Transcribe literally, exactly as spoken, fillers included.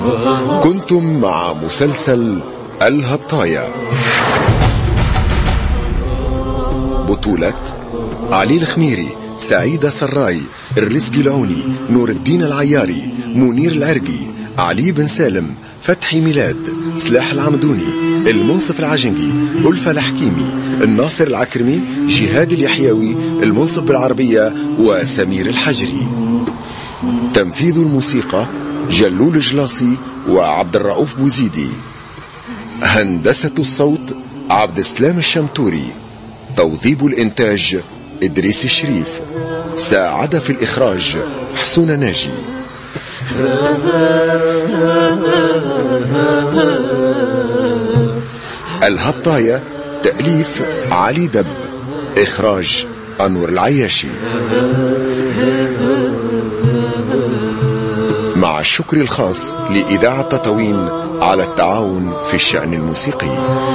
كنتم مع مسلسل الهطاية، بطولة علي الخميري، سعيدة سراي، الرزقي العوني، نور الدين العياري، منير العرقي، علي بن سالم، فتحي ميلاد، سلاح العمدوني، المنصف العجنقي، ألفة الحكيمي، الناصر العكرمي، جهاد اليحيوي، المنصف بالعربية، وسمير الحجري. تنفيذ الموسيقى جلول جلاصي وعبد الرؤوف بوزيدي. هندسة الصوت عبد السلام الشمتوري. توظيب الإنتاج إدريس الشريف. ساعد في الإخراج حسون ناجي. الهطاية تأليف علي دب، إخراج أنور العياشي، مع الشكر الخاص لإذاعة تطاوين على التعاون في الشأن الموسيقي.